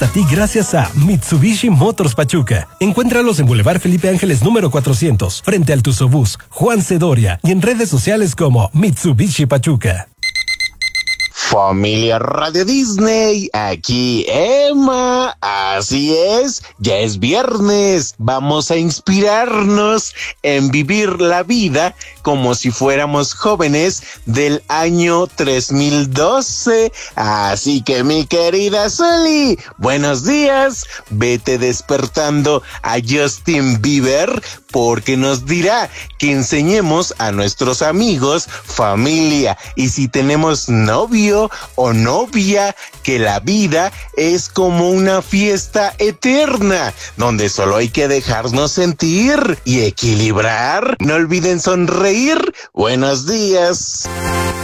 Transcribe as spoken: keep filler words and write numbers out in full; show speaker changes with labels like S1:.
S1: hasta ti gracias a Mitsubishi Motors Pachuca. Encuéntralos en Boulevard Felipe Ángeles número cuatrocientos, frente al Tuzobús, Juan Cedoria, y en redes sociales como Mitsubishi Pachuca.
S2: Familia Radio Disney, aquí Emma, así es, ya es viernes, vamos a inspirarnos en vivir la vida como si fuéramos jóvenes del año tres mil doce, así que mi querida Sully, buenos días, vete despertando a Justin Bieber porque nos dirá que enseñemos a nuestros amigos, familia y si tenemos novio o novia, que la vida es como una fiesta eterna, donde solo hay que dejarnos sentir y equilibrar. No olviden sonreír. Buenos días.